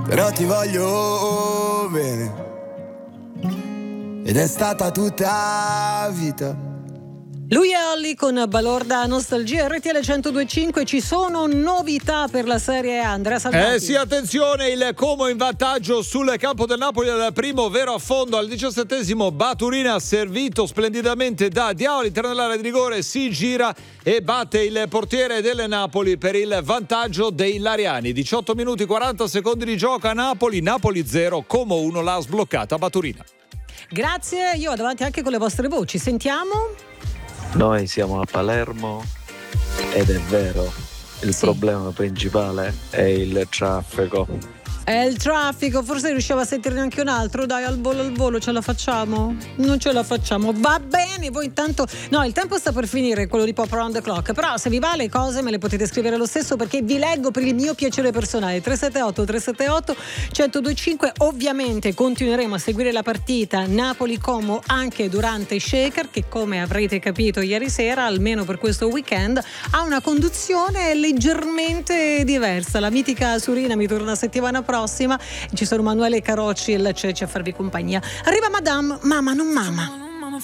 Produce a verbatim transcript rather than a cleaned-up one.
però ti voglio bene. Ed è stata tutta vita. Lui è Olly con Balorda Nostalgia. R T L centodue e cinque. Ci sono novità per la Serie A, Andrea Salvati. Eh sì, attenzione, il Como in vantaggio sul campo del Napoli al primo vero affondo. Al diciassettesimo Baturina, servito splendidamente da Diaoli, interno dell'area di rigore, si gira e batte il portiere del Napoli per il vantaggio dei Lariani. diciotto minuti quaranta secondi di gioco a Napoli. Napoli zero, Como uno, l'ha sbloccata Baturina. Grazie, io vado avanti anche con le vostre voci. Sentiamo. Noi siamo a Palermo ed è vero, il sì. problema principale è il traffico. È il traffico, forse riusciamo a sentirne anche un altro. Dai, al volo al volo, ce la facciamo? Non ce la facciamo, va bene. Voi intanto, no, il tempo sta per finire, quello di Pop Around the Clock, però se vi va le cose me le potete scrivere lo stesso, perché vi leggo per il mio piacere personale. Tre sette otto tre sette otto centodue e cinque. Ovviamente continueremo a seguire la partita Napoli-Como anche durante Shaker, che come avrete capito ieri sera, almeno per questo weekend, ha una conduzione leggermente diversa. La mitica Surina mi torna settimana prossima. Ci sono Manuele Carocci e la Cece a farvi compagnia. Arriva Madame, mamma non mamma.